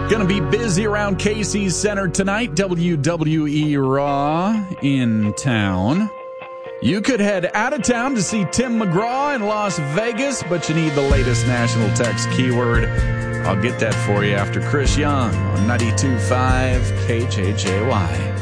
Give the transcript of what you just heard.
Gonna be busy around Casey's Center tonight. WWE Raw in town. You could head out of town to see Tim McGraw in Las Vegas, but you need the latest national text keyword. I'll get that for you after Chris Young on 92.5 KJJY.